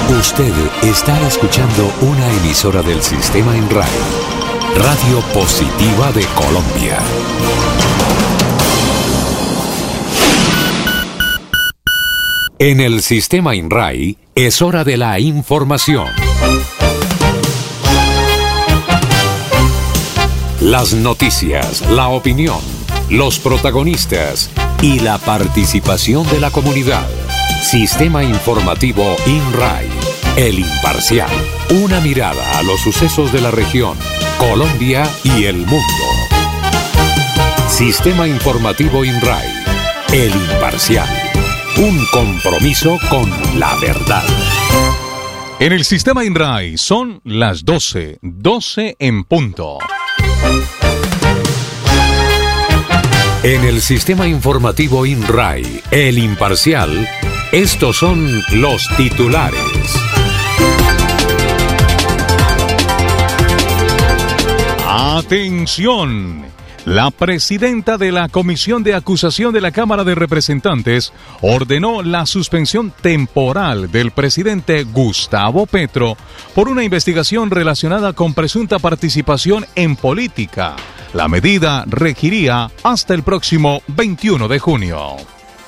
Usted está escuchando una emisora del Sistema INRAE, Radio Positiva de Colombia. En el Sistema INRAE es hora de la información. Las noticias, la opinión, los protagonistas y la participación de la comunidad. Sistema Informativo INRAE, el imparcial. Una mirada a los sucesos de la región, Colombia y el mundo. Sistema Informativo INRAE, el imparcial. Un compromiso con la verdad. En el Sistema INRAE son las 12 en punto. En el Sistema Informativo INRAE, el imparcial, estos son los titulares. ¡Atención! La presidenta de la Comisión de Acusación de la Cámara de Representantes ordenó la suspensión temporal del presidente Gustavo Petro por una investigación relacionada con presunta participación en política. La medida regiría hasta el próximo 21 de junio.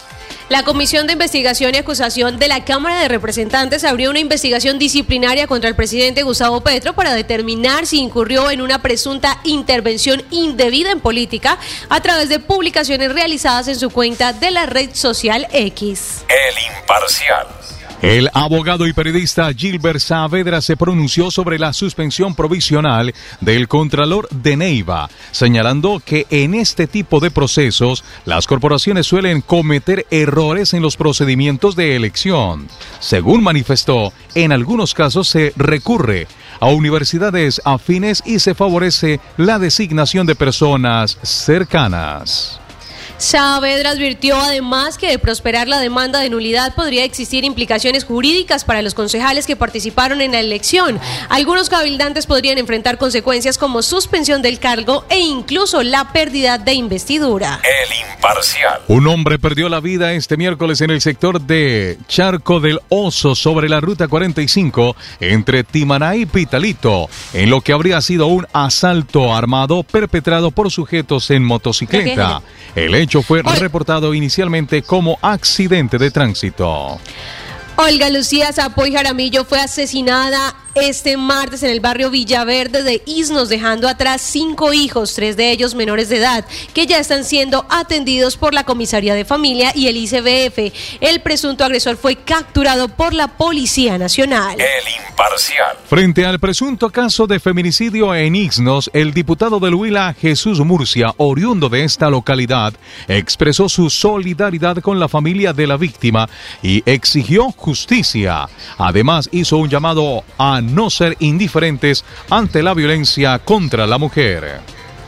La Comisión de Investigación y Acusación de la Cámara de Representantes abrió una investigación disciplinaria contra el presidente Gustavo Petro para determinar si incurrió en una presunta intervención indebida en política a través de publicaciones realizadas en su cuenta de la red social X. El imparcial. El abogado y periodista Gilbert Saavedra se pronunció sobre la suspensión provisional del Contralor de Neiva, señalando que en este tipo de procesos las corporaciones suelen cometer errores en los procedimientos de elección. Según manifestó, en algunos casos se recurre a universidades afines y se favorece la designación de personas cercanas. Saavedra advirtió además que de prosperar la demanda de nulidad podría existir implicaciones jurídicas para los concejales que participaron en la elección. Algunos cabildantes podrían enfrentar consecuencias como suspensión del cargo e incluso la pérdida de investidura. El imparcial. Un hombre perdió la vida este miércoles en el sector de Charco del Oso sobre la ruta 45 entre Timaná y Pitalito, en lo que habría sido un asalto armado perpetrado por sujetos en motocicleta. El hecho fue reportado inicialmente como accidente de tránsito. Olga Lucía Zapoy Jaramillo fue asesinada este martes en el barrio Villaverde de Isnos, dejando atrás 5 hijos, 3 de ellos menores de edad, que ya están siendo atendidos por la Comisaría de Familia y el ICBF. El presunto agresor fue capturado por la Policía Nacional. El imparcial. Frente al presunto caso de feminicidio en Isnos, el diputado del Huila, Jesús Murcia, oriundo de esta localidad, expresó su solidaridad con la familia de la víctima y exigió justicia. Además, hizo un llamado a no ser indiferentes ante la violencia contra la mujer.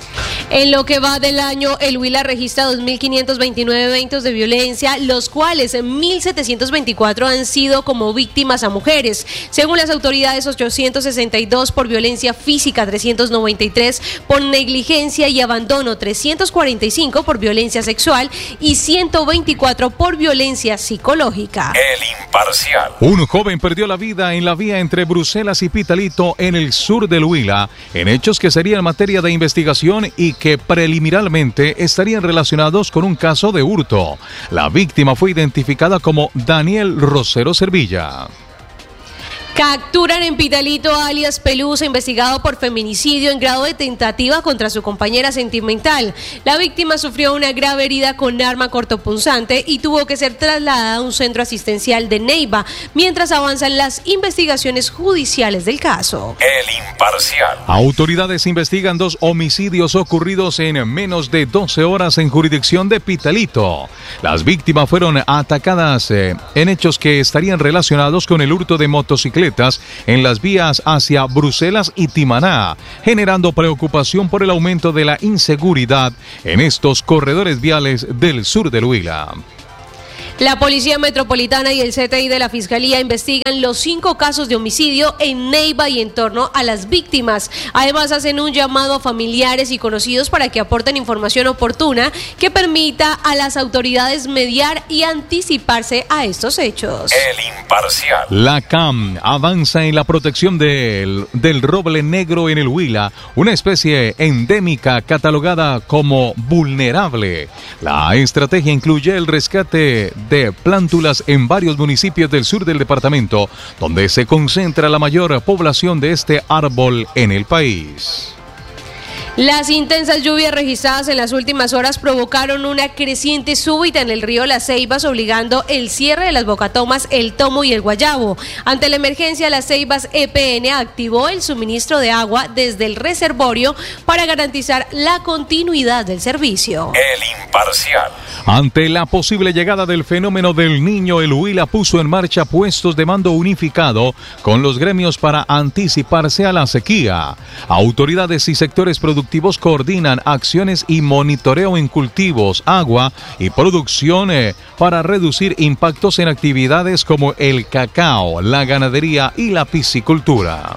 En lo que va del año, el Huila registra 2.529 eventos de violencia, los cuales 1.724 han sido como víctimas a mujeres. Según las autoridades, 862 por violencia física, 393 por negligencia y abandono, 345 por violencia sexual y 124 por violencia psicológica. El imparcial. Un joven perdió la vida en la vía entre Bruselas y Pitalito en el sur del Huila, en hechos que serían materia de investigación y que preliminarmente estarían relacionados con un caso de hurto. La víctima fue identificada como Daniel Rosero Servilla. Capturan en Pitalito a alias Pelusa, investigado por feminicidio en grado de tentativa contra su compañera sentimental. La víctima sufrió una grave herida con arma cortopunzante y tuvo que ser trasladada a un centro asistencial de Neiva, mientras avanzan las investigaciones judiciales del caso. El imparcial. Autoridades investigan 2 homicidios ocurridos en menos de 12 horas en jurisdicción de Pitalito. Las víctimas fueron atacadas en hechos que estarían relacionados con el hurto de motocicletas en las vías hacia Bruselas y Timaná, generando preocupación por el aumento de la inseguridad en estos corredores viales del sur del Huila. La Policía Metropolitana y el CTI de la Fiscalía investigan los 5 casos de homicidio en Neiva y en torno a las víctimas. Además, hacen un llamado a familiares y conocidos para que aporten información oportuna que permita a las autoridades mediar y anticiparse a estos hechos. El Imparcial. La CAM avanza en la protección del roble negro en el Huila, una especie endémica catalogada como vulnerable. La estrategia incluye el rescate de plántulas en varios municipios del sur del departamento, donde se concentra la mayor población de este árbol en el país. Las intensas lluvias registradas en las últimas horas provocaron una creciente súbita en el río Las Ceibas, obligando el cierre de las bocatomas El Tomo y El Guayabo. Ante la emergencia, Las Ceibas EPN activó el suministro de agua desde el reservorio para garantizar la continuidad del servicio. El Imparcial. Ante la posible llegada del fenómeno del Niño, el Huila puso en marcha puestos de mando unificado con los gremios para anticiparse a la sequía. Autoridades y sectores productivos coordinan acciones y monitoreo en cultivos, agua y producción para reducir impactos en actividades como el cacao, la ganadería y la piscicultura.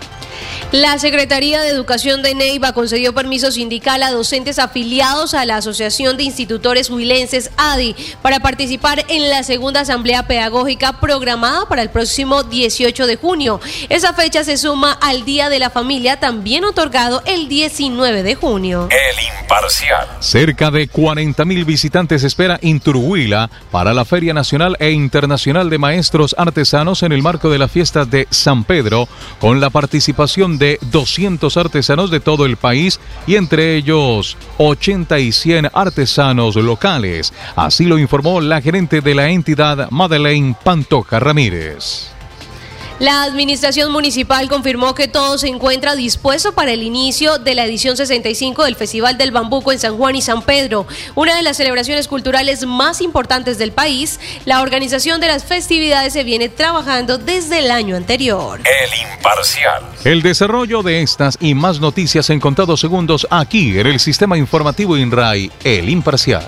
La Secretaría de Educación de Neiva concedió permiso sindical a docentes afiliados a la Asociación de Institutores Huilenses ADI para participar en la segunda asamblea pedagógica programada para el próximo 18 de junio. Esa fecha se suma al Día de la Familia, también otorgado el 19 de junio. El Imparcial. Cerca de 40.000 visitantes espera Inturhuila para la Feria Nacional e Internacional de Maestros Artesanos en el marco de la fiesta de San Pedro, con la participación de 200 artesanos de todo el país y entre ellos 80 y 100 artesanos locales. Así lo informó la gerente de la entidad, Madeleine Pantoja Ramírez. La administración municipal confirmó que todo se encuentra dispuesto para el inicio de la edición 65 del Festival del Bambuco en San Juan y San Pedro, una de las celebraciones culturales más importantes del país. La organización de las festividades se viene trabajando desde el año anterior. El Imparcial. El desarrollo de estas y más noticias en contados segundos aquí en el Sistema Informativo INRAI, El Imparcial.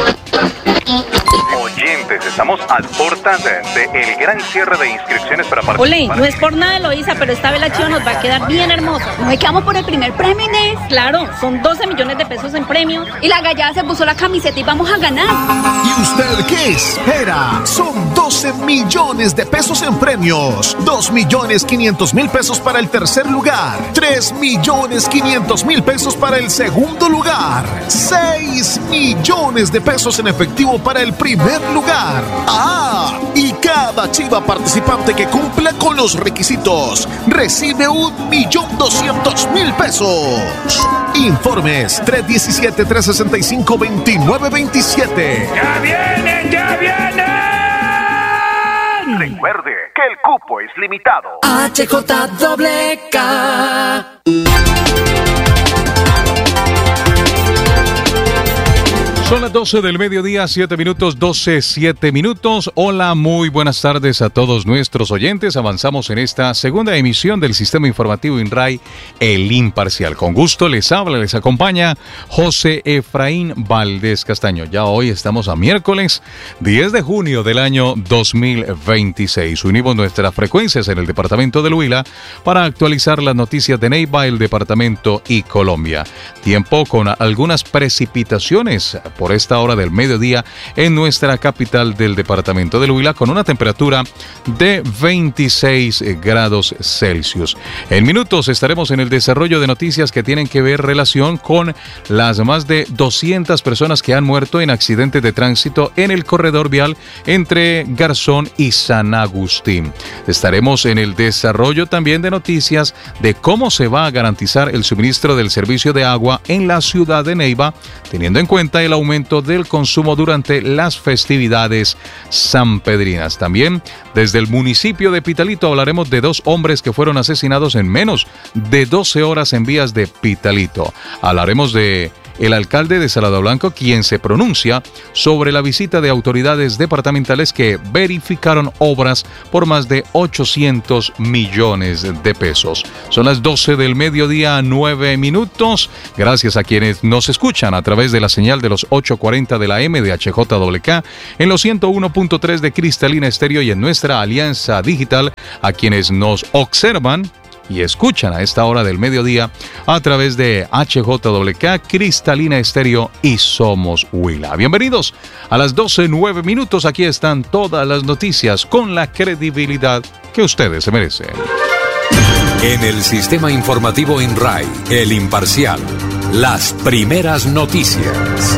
Oyentes, estamos a puertas del gran cierre de inscripciones para participar. Ole, no es por nada, Eloísa, pero esta vez la chiva nos va a quedar bien hermosa. ¿No es que vamos por el primer premio, Inés? Claro, son 12 millones de pesos en premios. Y la gallada se puso la camiseta y vamos a ganar. ¿Y usted qué espera? Son 12 millones de pesos en premios. 2.500.000 pesos para el tercer lugar. 3.500.000 pesos para el segundo lugar. 6 millones de pesos en efectivo para el primer lugar. ¡Ah! Y cada chiva participante que cumpla con los requisitos recibe 1.200.000 pesos. Informes 317-365-2927. ¡Ya vienen, ya vienen! Recuerde que el cupo es limitado. HJWK. Son las 12 del mediodía, 7 minutos. Hola, muy buenas tardes a todos nuestros oyentes. Avanzamos en esta segunda emisión del Sistema Informativo INRAI, El Imparcial. Con gusto les habla, les acompaña José Efraín Valdés Castaño. Ya hoy estamos a miércoles 10 de junio del año 2026. Unimos nuestras frecuencias en el departamento del Huila para actualizar las noticias de Neiva, el departamento y Colombia. Tiempo con algunas precipitaciones por esta hora del mediodía en nuestra capital del departamento del Huila, con una temperatura de 26 grados Celsius. En minutos estaremos en el desarrollo de noticias que tienen que ver relación con las más de 200 personas que han muerto en accidentes de tránsito en el corredor vial entre Garzón y San Agustín. Estaremos en el desarrollo también de noticias de cómo se va a garantizar el suministro del servicio de agua en la ciudad de Neiva, teniendo en cuenta el aumento del consumo durante las festividades sanpedrinas. También desde el municipio de Pitalito hablaremos de 2 hombres que fueron asesinados en menos de 12 horas en vías de Pitalito. Hablaremos de el alcalde de Salado Blanco, quien se pronuncia sobre la visita de autoridades departamentales que verificaron obras por más de 800 millones de pesos. Son las 12 del mediodía, 9 minutos. Gracias a quienes nos escuchan a través de la señal de los 840 de la M de HJWK, en los 101.3 de Cristalina Estéreo y en nuestra alianza digital, a quienes nos observan y escuchan a esta hora del mediodía a través de HJWK, Cristalina Estéreo y Somos Huila. Bienvenidos a las 12:09 minutos. Aquí están todas las noticias con la credibilidad que ustedes se merecen. En el sistema informativo INRAI, El Imparcial, las primeras noticias.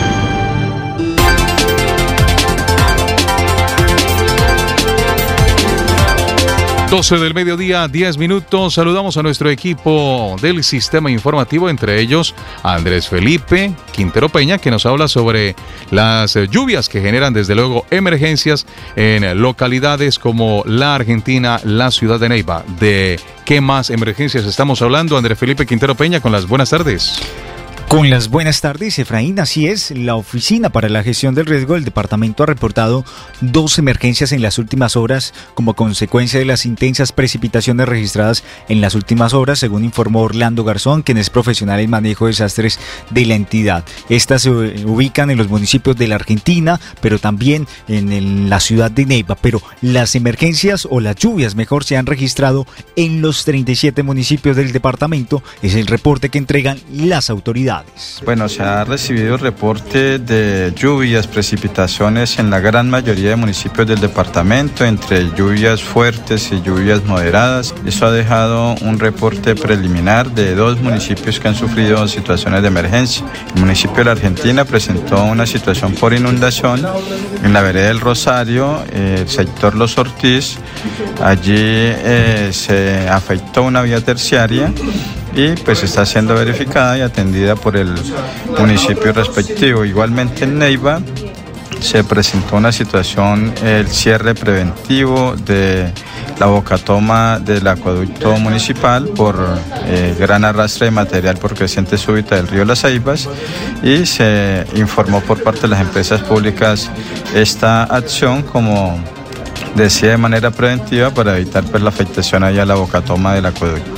12 del mediodía, 10 minutos. Saludamos a nuestro equipo del sistema informativo, entre ellos a Andrés Felipe Quintero Peña, que nos habla sobre las lluvias que generan desde luego emergencias en localidades como La Argentina, la ciudad de Neiva. ¿De qué más emergencias estamos hablando? Andrés Felipe Quintero Peña, con las buenas tardes. Con las buenas tardes, Efraín, así es. La Oficina para la Gestión del Riesgo del Departamento ha reportado 2 emergencias en las últimas horas como consecuencia de las intensas precipitaciones registradas en las últimas horas, según informó Orlando Garzón, quien es profesional en manejo de desastres de la entidad. Estas se ubican en los municipios de La Argentina, pero también en la ciudad de Neiva. Pero las emergencias o las lluvias, mejor, se han registrado en los 37 municipios del departamento. Es el reporte que entregan las autoridades. Bueno, se ha recibido reporte de lluvias, precipitaciones en la gran mayoría de municipios del departamento, entre lluvias fuertes y lluvias moderadas. Eso ha dejado un reporte preliminar de 2 municipios que han sufrido situaciones de emergencia. El municipio de La Argentina presentó una situación por inundación en la vereda del Rosario, el sector Los Ortiz. Allí se afectó una vía terciaria y pues está siendo verificada y atendida por el municipio respectivo. Igualmente en Neiva se presentó una situación, el cierre preventivo de la bocatoma del acueducto municipal por gran arrastre de material por creciente súbita del río Las Ceibas, y se informó por parte de las empresas públicas esta acción, como decía, de manera preventiva para evitar pues la afectación allá a la bocatoma del acueducto.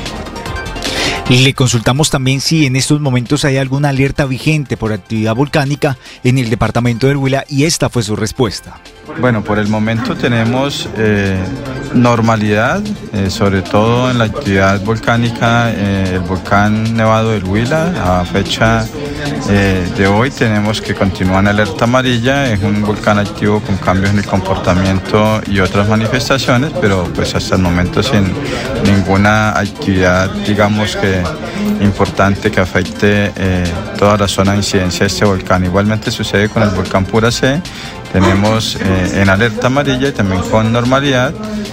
Le consultamos también si en estos momentos hay alguna alerta vigente por actividad volcánica en el departamento del Huila, y esta fue su respuesta. Bueno, por el momento tenemos normalidad, sobre todo en la actividad volcánica. El volcán Nevado del Huila, a fecha de hoy, tenemos que continúa en alerta amarilla. Es un volcán activo con cambios en el comportamiento y otras manifestaciones, pero pues hasta el momento sin ninguna actividad, digamos, que importante que afecte toda la zona de incidencia de este volcán. Igualmente sucede con el volcán Puracé. Tenemos en alerta amarilla y también con normalidad,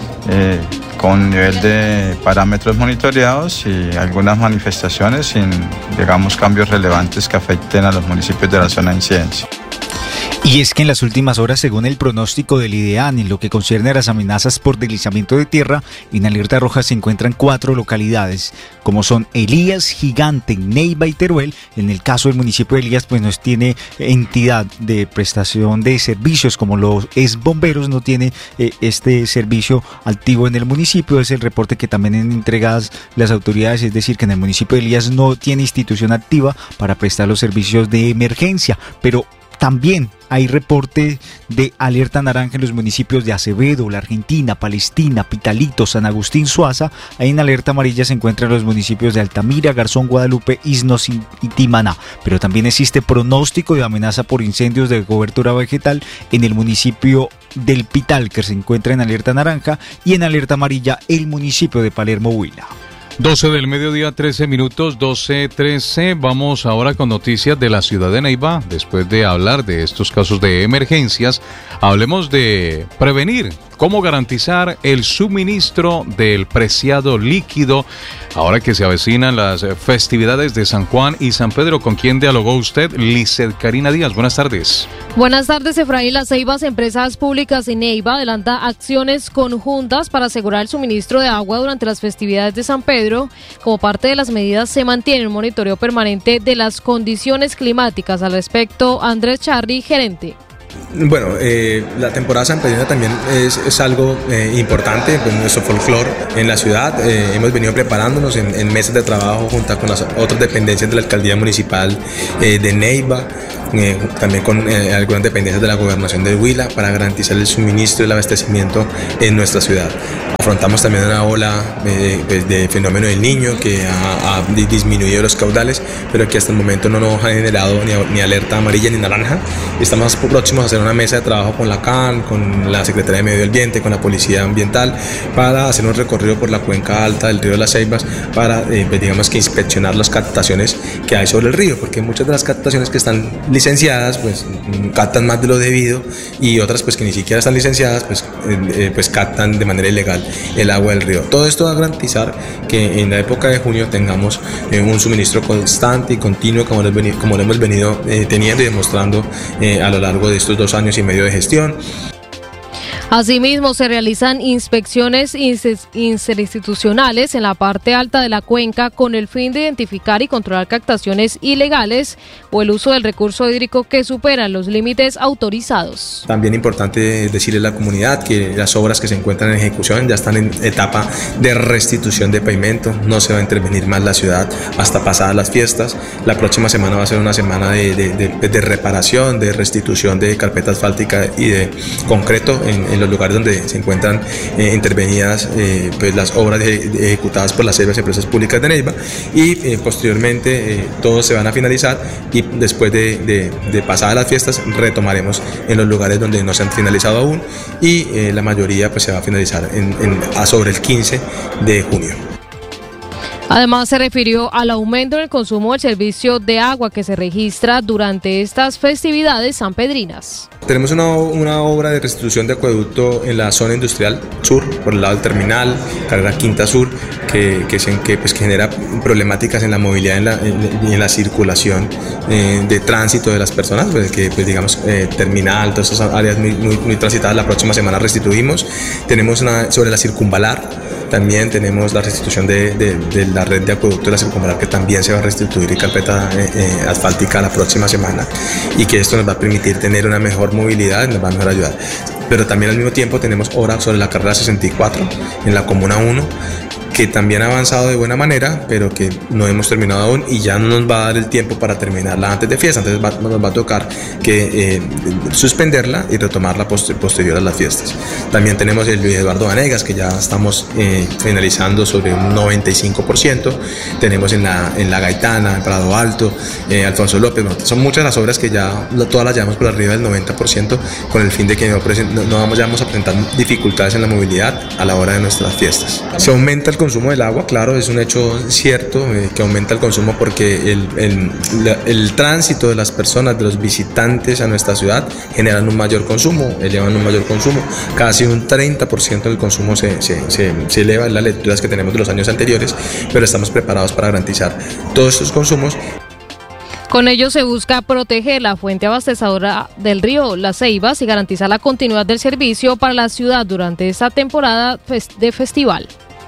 con nivel de parámetros monitoreados y algunas manifestaciones sin, digamos, cambios relevantes que afecten a los municipios de la zona de incidencia. Y es que en las últimas horas, según el pronóstico del IDEAN, en lo que concierne a las amenazas por deslizamiento de tierra, en alerta roja se encuentran 4 localidades, como son Elías, Gigante, Neiva y Teruel. En el caso del municipio de Elías, pues no tiene entidad de prestación de servicios como lo es Bomberos, no tiene este servicio activo en el municipio. Es el reporte que también han entregado las autoridades, es decir, que en el municipio de Elías no tiene institución activa para prestar los servicios de emergencia, pero también hay reporte de alerta naranja en los municipios de Acevedo, La Argentina, Palestina, Pitalito, San Agustín, Suaza. Ahí en alerta amarilla se encuentran los municipios de Altamira, Garzón, Guadalupe, Isnos y Timaná. Pero también existe pronóstico de amenaza por incendios de cobertura vegetal en el municipio del Pital, que se encuentra en alerta naranja, y en alerta amarilla el municipio de Palermo, Huila. 12 del mediodía, 13 minutos, 12:13. Vamos ahora con noticias de la ciudad de Neiva. Después de hablar de estos casos de emergencias, hablemos de prevenir, cómo garantizar el suministro del preciado líquido ahora que se avecinan las festividades de San Juan y San Pedro. ¿Con quién dialogó usted? Lizeth Karina Díaz, buenas tardes. Buenas tardes, Efraín. Las Ceibas, Empresas Públicas de Neiva, adelanta acciones conjuntas para asegurar el suministro de agua durante las festividades de San Pedro Pedro. Como parte de las medidas se mantiene un monitoreo permanente de las condiciones climáticas. Al respecto, Andrés Charri, gerente. Bueno, la temporada sanpedrina también es algo importante en nuestro folclore en la ciudad. Hemos venido preparándonos en meses de trabajo junto con las otras dependencias de la alcaldía municipal de Neiva, también con algunas dependencias de la gobernación del Huila para garantizar el suministro y el abastecimiento en nuestra ciudad. Afrontamos también una ola de fenómeno del Niño que ha disminuido los caudales, pero que hasta el momento no nos ha generado ni alerta amarilla ni naranja. Estamos próximos a hacer una mesa de trabajo con la CAN, con la Secretaría de Medio Ambiente, con la Policía Ambiental, para hacer un recorrido por la cuenca alta del río de las Ceibas para, digamos que inspeccionar las captaciones que hay sobre el río, porque muchas de las captaciones que están licenciadas pues captan más de lo debido y otras pues que ni siquiera están licenciadas pues captan de manera ilegal el agua del río. Todo esto va a garantizar que en la época de junio tengamos un suministro constante y continuo como lo hemos venido teniendo y demostrando a lo largo de estos 2 años y medio de gestión. Asimismo, se realizan inspecciones interinstitucionales en la parte alta de la cuenca con el fin de identificar y controlar captaciones ilegales o el uso del recurso hídrico que superan los límites autorizados. También importante decirle a la comunidad que las obras que se encuentran en ejecución ya están en etapa de restitución de pavimento. No se va a intervenir más la ciudad hasta pasadas las fiestas. La próxima semana va a ser una semana de reparación, de restitución de carpeta asfáltica y de concreto en los lugares donde se encuentran intervenidas pues las obras ejecutadas por las empresas públicas de Neiva y posteriormente todos se van a finalizar y después de pasadas las fiestas retomaremos en los lugares donde no se han finalizado aún y la mayoría pues se va a finalizar sobre el 15 de junio. Además, se refirió al aumento en el consumo del servicio de agua que se registra durante estas festividades sanpedrinas. Tenemos una obra de restitución de acueducto en la zona industrial sur, por el lado del terminal, carrera Quinta Sur, que genera problemáticas en la movilidad y en la circulación de tránsito de las personas, digamos terminal, todas esas áreas muy transitadas. La próxima semana restituimos. Tenemos sobre la circunvalar. También tenemos la restitución de la red de acueducto de la circunvalar que también se va a restituir y carpeta asfáltica la próxima semana y que esto nos va a permitir tener una mejor movilidad y nos va a mejor ayudar. Pero también al mismo tiempo tenemos obra sobre la carrera 64 en la Comuna 1 que también ha avanzado de buena manera, pero que no hemos terminado aún y ya no nos va a dar el tiempo para terminarla antes de fiesta, entonces nos va a tocar que suspenderla y retomarla posterior a las fiestas. También tenemos el Luis Eduardo Vanegas, que ya estamos finalizando sobre un 95%, tenemos en la Gaitana, en Prado Alto, Alfonso López, bueno, son muchas las obras que ya todas las llevamos por arriba del 90% con el fin de que no vamos a presentar dificultades en la movilidad a la hora de nuestras fiestas. Se aumenta el consumo del agua, claro, es un hecho cierto que aumenta el consumo porque el tránsito de las personas, de los visitantes a nuestra ciudad generan un mayor consumo, elevan un mayor consumo, casi un 30% del consumo se eleva en las lecturas que tenemos de los años anteriores, pero estamos preparados para garantizar todos estos consumos. Con ello se busca proteger la fuente abastecedora del río Las Ceibas y garantizar la continuidad del servicio para la ciudad durante esta temporada de festival.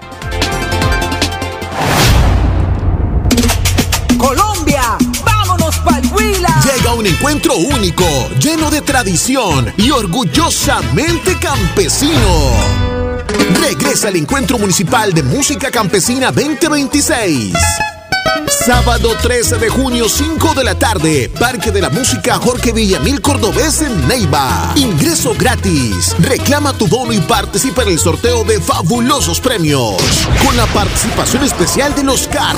Colombia, vámonos pa'l Huila. Llega un encuentro único, lleno de tradición y orgullosamente campesino. Regresa el Encuentro Municipal de Música Campesina 2026. Sábado 13 de junio, 5 de la tarde, Parque de la Música Jorge Villamil Cordobés en Neiva. Ingreso gratis. Reclama tu bono y participa en el sorteo de fabulosos premios. Con la participación especial de los